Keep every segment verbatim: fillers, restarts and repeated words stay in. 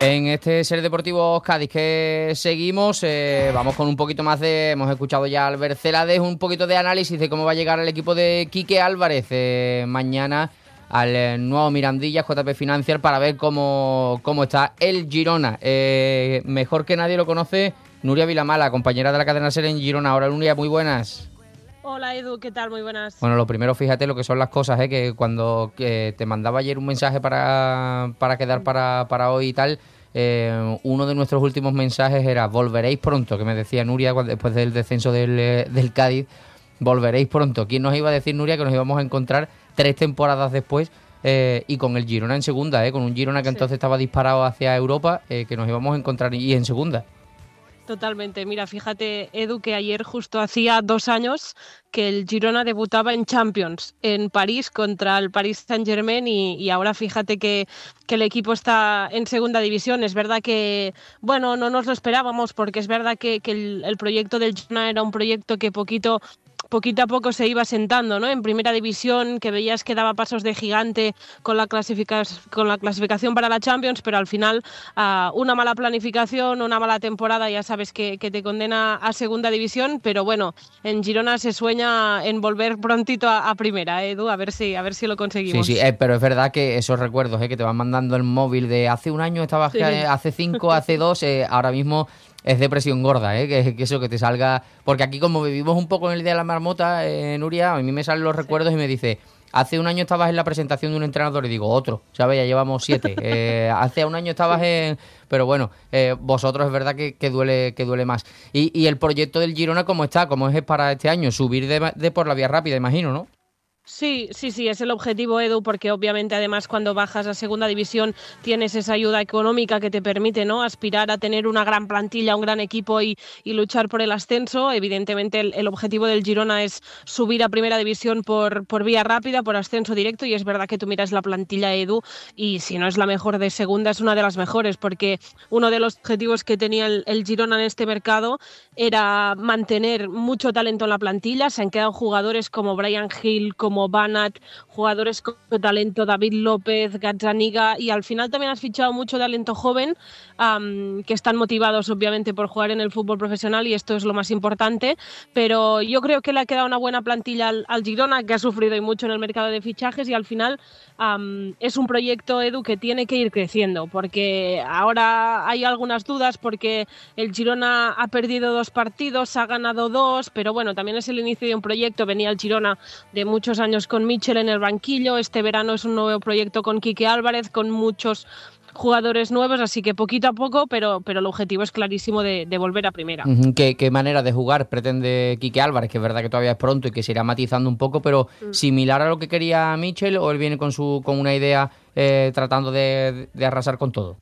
En este Ser Deportivo Cádiz que seguimos, eh, vamos con un poquito más de... Hemos escuchado ya a Albert Celades, un poquito de análisis de cómo va a llegar el equipo de Quique Álvarez eh, mañana al eh, nuevo Mirandilla J P Financial para ver cómo, cómo está el Girona. Eh, mejor que nadie lo conoce Nuria Vilamala, compañera de la cadena SER en Girona. Hola Nuria, muy buenas. Hola Edu, ¿qué tal? Muy buenas. Bueno, lo primero, fíjate lo que son las cosas, ¿eh? Que cuando que te mandaba ayer un mensaje para, para quedar para, para hoy y tal, eh, uno de nuestros últimos mensajes era volveréis pronto, que me decía Nuria después del descenso del, del Cádiz, volveréis pronto. ¿Quién nos iba a decir, Nuria, que nos íbamos a encontrar tres temporadas después eh, y con el Girona en segunda, ¿eh? Con un Girona que sí. Entonces estaba disparado hacia Europa, eh, que nos íbamos a encontrar y en segunda? Totalmente. Mira, fíjate, Edu, que ayer justo hacía dos años que el Girona debutaba en Champions, en París, contra el Paris Saint-Germain, y, y ahora fíjate que, que el equipo está en segunda división. Es verdad que, bueno, no nos lo esperábamos, porque es verdad que, que el, el proyecto del Girona era un proyecto que poquito... poquito a poco se iba sentando, ¿no? En primera división, que veías que daba pasos de gigante con la, clasifica- con la clasificación para la Champions, pero al final uh, una mala planificación, una mala temporada, ya sabes que, que te condena a segunda división, pero bueno, en Girona se sueña en volver prontito a, a primera, ¿eh, Edu? A ver si, a ver si lo conseguimos. Sí, sí, eh, pero es verdad que esos recuerdos eh, que te van mandando el móvil de hace un año estabas, sí. hace cinco, hace dos, eh, ahora mismo... Es depresión gorda, ¿eh? Que, que eso, que te salga... Porque aquí como vivimos un poco en el día de la marmota, eh, Nuria, a mí me salen los recuerdos sí. Y me dice, hace un año estabas en la presentación de un entrenador y digo, otro, ¿sabes? Ya llevamos siete. Eh, hace un año estabas sí. en... Pero bueno, eh, vosotros es verdad que, que duele que duele más. Y, y el proyecto del Girona, ¿cómo está? ¿Cómo es para este año? Subir de, de por la vía rápida, imagino, ¿no? Sí, sí, sí, es el objetivo, Edu, porque obviamente además cuando bajas a segunda división tienes esa ayuda económica que te permite, ¿no?, aspirar a tener una gran plantilla, un gran equipo y, y luchar por el ascenso. Evidentemente el, el objetivo del Girona es subir a primera división por, por vía rápida, por ascenso directo, y es verdad que tú miras la plantilla, Edu, y si no es la mejor de segunda es una de las mejores, porque uno de los objetivos que tenía el, el Girona en este mercado era mantener mucho talento en la plantilla. Se han quedado jugadores como Bryan Gil, como como Banat, jugadores con talento, David López, Gazzaniga, y al final también has fichado mucho talento joven, um, que están motivados obviamente por jugar en el fútbol profesional, y esto es lo más importante, pero yo creo que le ha quedado una buena plantilla al, al Girona, que ha sufrido y mucho en el mercado de fichajes, y al final um, es un proyecto, Edu, que tiene que ir creciendo, porque ahora hay algunas dudas, porque el Girona ha perdido dos partidos, ha ganado dos, pero bueno, también es el inicio de un proyecto. Venía el Girona de muchos años con Michel en el banquillo, este verano es un nuevo proyecto con Quique Álvarez, con muchos jugadores nuevos, así que poquito a poco, pero, pero el objetivo es clarísimo de, de volver a primera. ¿Qué, ¿Qué manera de jugar pretende Quique Álvarez? Que es verdad que todavía es pronto y que se irá matizando un poco, pero mm. ¿similar a lo que quería Michel o él viene con, su, con una idea eh, tratando de, de arrasar con todo?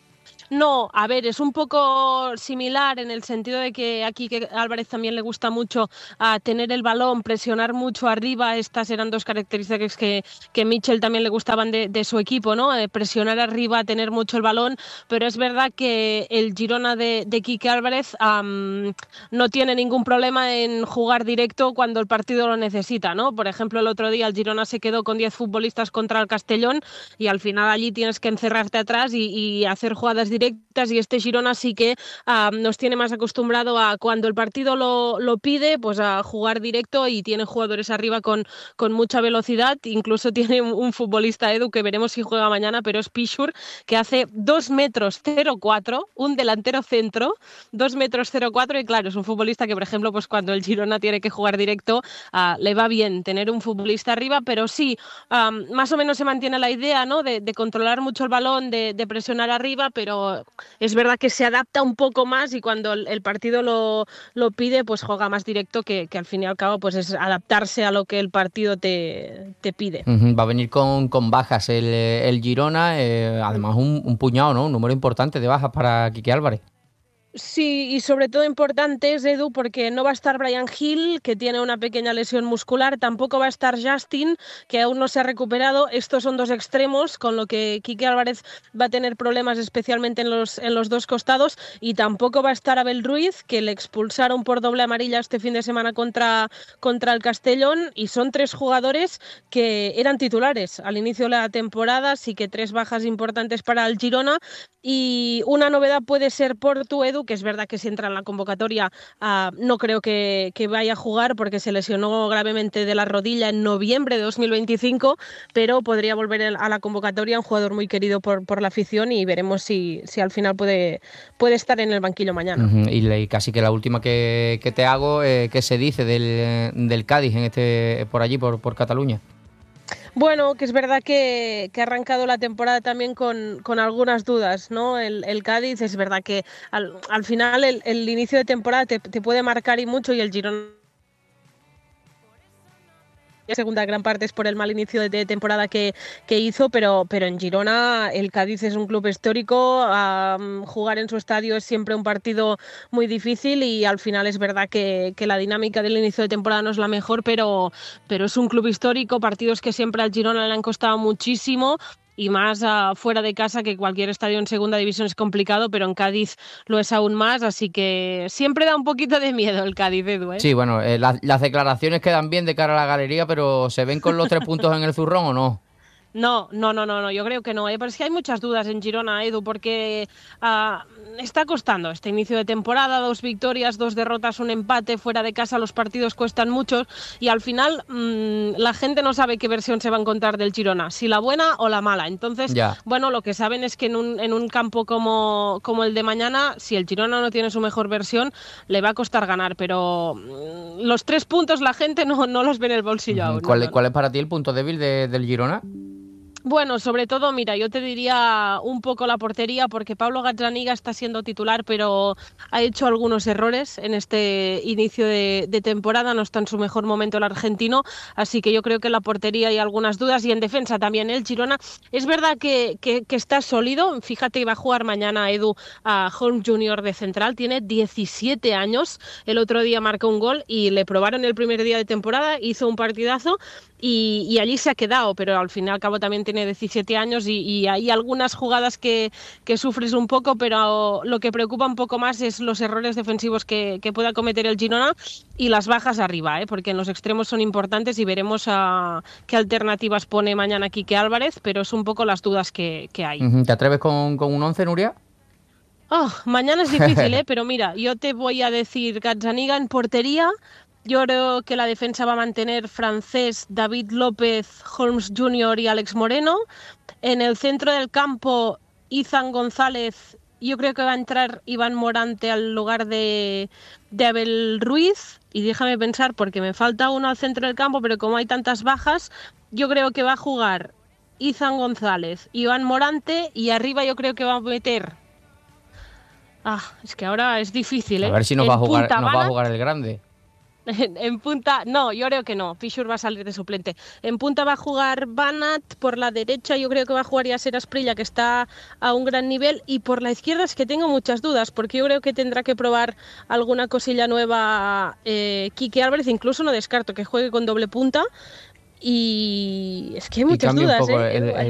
No, a ver, es un poco similar en el sentido de que aquí que Álvarez también le gusta mucho uh, tener el balón, presionar mucho arriba. Estas eran dos características que, que Michel también le gustaban de, de su equipo, ¿no? Eh, presionar arriba, tener mucho el balón, pero es verdad que el Girona de, de Quique Álvarez um, no tiene ningún problema en jugar directo cuando el partido lo necesita, ¿no? Por ejemplo, el otro día el Girona se quedó con diez futbolistas contra el Castellón y al final allí tienes que encerrarte atrás y, y hacer jugadas directas, y este Girona sí que uh, nos tiene más acostumbrado a cuando el partido lo, lo pide, pues a jugar directo, y tiene jugadores arriba con, con mucha velocidad. Incluso tiene un, un futbolista, Edu, que veremos si juega mañana, pero es Pichur, que hace dos metros cero cuatro, un delantero centro, dos metros cero cuatro, y claro, es un futbolista que, por ejemplo, pues cuando el Girona tiene que jugar directo, uh, le va bien tener un futbolista arriba, pero sí, um, más o menos se mantiene la idea, ¿no?, de, de controlar mucho el balón, de, de presionar arriba, pero es verdad que se adapta un poco más, y cuando el partido lo, lo pide, pues juega más directo, que, que al fin y al cabo pues es adaptarse a lo que el partido te, te pide. Uh-huh. Va a venir con, con bajas el, el Girona, eh, además un, un puñado, ¿no? Un número importante de bajas para Quique Álvarez. Sí, y sobre todo importante es, Edu, porque no va a estar Bryan Gil, que tiene una pequeña lesión muscular, tampoco va a estar Justin, que aún no se ha recuperado. Estos son dos extremos, con lo que Quique Álvarez va a tener problemas especialmente en los, en los dos costados, y tampoco va a estar Abel Ruiz, que le expulsaron por doble amarilla este fin de semana contra, contra el Castellón, y son tres jugadores que eran titulares al inicio de la temporada, así que tres bajas importantes para el Girona, Y una novedad puede ser Portu, Edu, que es verdad que si entra en la convocatoria uh, no creo que, que vaya a jugar porque se lesionó gravemente de la rodilla en noviembre de dos mil veinticinco, pero podría volver a la convocatoria, un jugador muy querido por, por la afición, y veremos si, si al final puede, puede estar en el banquillo mañana. Uh-huh. Y, y casi que la última que, que te hago, eh, ¿qué se dice del, del Cádiz en este por allí, por, por Cataluña? Bueno, que es verdad que, que ha arrancado la temporada también con, con algunas dudas, ¿no? El, el Cádiz, es verdad que al, al final el, el inicio de temporada te, te puede marcar y mucho, y el Girona segunda gran parte es por el mal inicio de temporada que, que hizo, pero, pero en Girona el Cádiz es un club histórico, um, jugar en su estadio es siempre un partido muy difícil, y al final es verdad que, que la dinámica del inicio de temporada no es la mejor, pero, pero es un club histórico, partidos que siempre al Girona le han costado muchísimo, y más uh, fuera de casa, que cualquier estadio en segunda división es complicado, pero en Cádiz lo es aún más, así que siempre da un poquito de miedo el Cádiz, Edu, ¿eh? Sí, bueno, eh, la, las declaraciones quedan bien de cara a la galería, pero ¿se ven con los tres puntos en el zurrón o no? No, no, no, no, no, yo creo que no, ¿eh? Pero es que hay muchas dudas en Girona, Edu, porque uh, está costando este inicio de temporada, dos victorias, dos derrotas, un empate, fuera de casa los partidos cuestan mucho, y al final mmm, la gente no sabe qué versión se va a encontrar del Girona, si la buena o la mala. Entonces, ya. bueno, lo que saben es que en un, en un campo como, como el de mañana, si el Girona no tiene su mejor versión, le va a costar ganar, pero mmm, los tres puntos la gente no, no los ve en el bolsillo aún. ¿Cuál, no, no, ¿Cuál es para ti el punto débil de, del Girona? Bueno, sobre todo, mira, yo te diría un poco la portería, porque Pablo Gazzaniga está siendo titular, pero ha hecho algunos errores en este inicio de, de temporada, no está en su mejor momento el argentino, así que yo creo que en la portería hay algunas dudas, y en defensa también el Girona. Es verdad que, que, que está sólido, fíjate, iba a jugar mañana Edu a Holmes junior de central, tiene diecisiete años, el otro día marcó un gol y le probaron el primer día de temporada, hizo un partidazo, Y, y allí se ha quedado, pero al fin y al cabo también tiene diecisiete años, y, y hay algunas jugadas que, que sufres un poco, pero lo que preocupa un poco más es los errores defensivos que, que pueda cometer el Girona y las bajas arriba, ¿eh? Porque en los extremos son importantes, y veremos a qué alternativas pone mañana Quique Álvarez, pero es un poco las dudas que, que hay. ¿Te atreves con, con un once, Nuria? Oh, mañana es difícil, ¿eh? Pero mira, yo te voy a decir Gazzaniga en portería. Yo creo que la defensa va a mantener Francés, David López, Holmes junior y Alex Moreno. En el centro del campo, Izan González. Yo creo que va a entrar Iván Morante al lugar de, de Abel Ruiz. Y déjame pensar, porque me falta uno al centro del campo, pero como hay tantas bajas, yo creo que va a jugar Izan González, Iván Morante, y arriba yo creo que va a meter... Ah, es que ahora es difícil, ¿eh? A ver si nos, va a, jugar, nos va a jugar el grande. En, en punta, no, yo creo que no. Fischer va a salir de suplente. En punta va a jugar Banat, por la derecha yo creo que va a jugar Yaser Asprilla, que está a un gran nivel, y por la izquierda es que tengo muchas dudas, porque yo creo que tendrá que probar alguna cosilla nueva eh, Quique Álvarez. Incluso no descarto que juegue con doble punta, y es que hay muchas dudas, ¿eh? El, el,